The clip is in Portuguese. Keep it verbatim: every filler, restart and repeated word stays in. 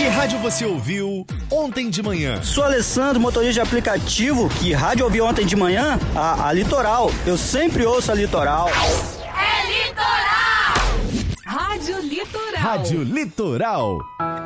Que rádio você ouviu ontem de manhã? Sou Alessandro, motorista de aplicativo. Que rádio ouvi ontem de manhã? A, a Litoral. Eu sempre ouço a Litoral. É Litoral! Rádio Litoral. Rádio Litoral.